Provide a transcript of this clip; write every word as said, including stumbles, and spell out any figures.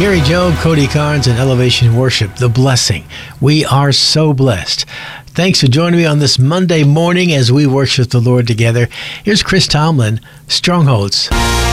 Gary Joe, Cody Carnes, and Elevation Worship, The Blessing. We are so blessed. Thanks for joining me on this Monday morning as we worship the Lord together. Here's Chris Tomlin, Strongholds.